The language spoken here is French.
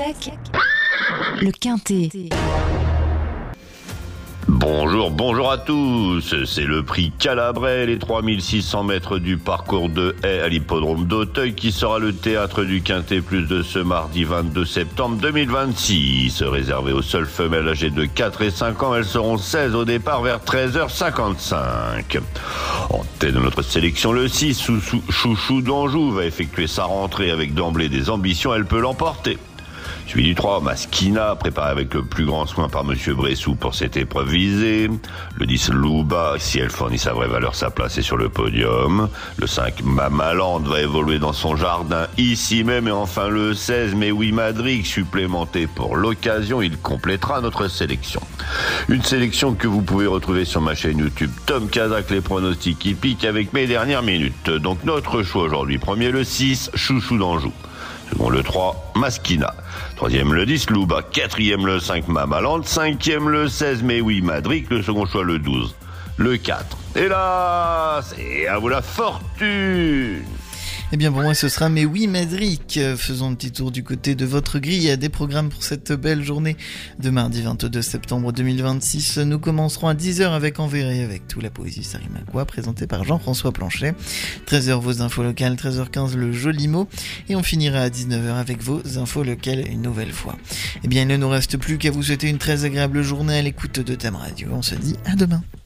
sec, le quintet. Bonjour à tous, c'est le prix Calabrais, les 3600 mètres du parcours de Haye à l'hippodrome d'Auteuil qui sera le théâtre du Quintet Plus de ce mardi 22 septembre 2026. Réservé aux seules femelles âgées de 4 et 5 ans, elles seront 16 au départ vers 13h55. En tête de notre sélection, le 6, Chouchou d'Anjou, va effectuer sa rentrée avec d'emblée des ambitions, elle peut l'emporter. Suivi du 3, Maskina, préparé avec le plus grand soin par Monsieur Bressou pour cette épreuve visée. Le 10, Louba, si elle fournit sa vraie valeur, sa place est sur le podium. Le 5, Mamalande va évoluer dans son jardin ici même. Et enfin le 16, Mais oui Madrid, supplémenté pour l'occasion, il complétera notre sélection. Une sélection que vous pouvez retrouver sur ma chaîne YouTube Tom Kazak, les pronostics hippiques avec mes dernières minutes. Donc notre choix aujourd'hui, premier le 6, Chouchou d'Anjou. Second le 3, Maskina. Troisième le 10, Louba. Quatrième le 5, Mamalande. Cinquième le 16, Mais oui Madrid. Le second choix le 12, le 4. Et là, c'est à vous la fortune. Eh bien pour moi ce sera Mais oui Madric. Faisons un petit tour du côté de votre grille. Il y a des programmes pour cette belle journée de mardi 22 septembre 2026. Nous commencerons à 10h avec Enverré avec tout la poésie Sarimacois présenté par Jean-François Planchet. 13h vos infos locales, 13h15 le joli mot et on finira à 19h avec vos infos locales une nouvelle fois. Eh bien il ne nous reste plus qu'à vous souhaiter une très agréable journée à l'écoute de Thème Radio. On se dit à demain.